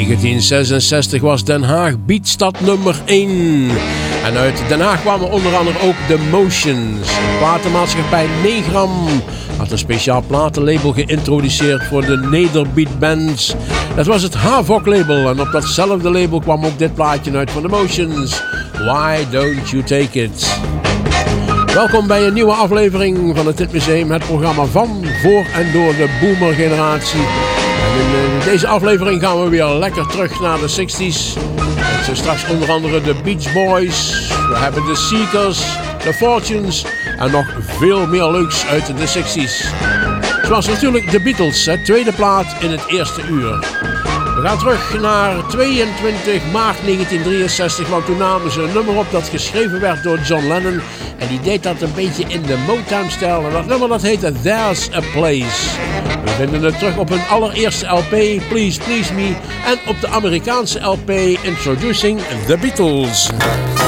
1966 was Den Haag beatstad nummer 1. En uit Den Haag kwamen onder andere ook The Motions. De platenmaatschappij Negram had een speciaal platenlabel geïntroduceerd voor de nederbeat bands. Dat was het Havok label en op datzelfde label kwam ook dit plaatje uit van The Motions. Why Don't You Take It? Welkom bij een nieuwe aflevering van het Hitmuseum, het programma van, voor en door de boomer-generatie. En in deze aflevering gaan we weer lekker terug naar de 60s. Het zijn straks onder andere de Beach Boys, we hebben de Seekers, de Fortunes en nog veel meer leuks uit de 60s. Zoals natuurlijk de Beatles, het tweede plaat in het eerste uur. We gaan terug naar 22 maart 1963, want toen namen ze een nummer op dat geschreven werd door John Lennon. En die deed dat een beetje in de Motown-stijl. En dat nummer dat heette There's a Place. We vinden het terug op hun allereerste LP, Please Please Me. En op de Amerikaanse LP Introducing the Beatles.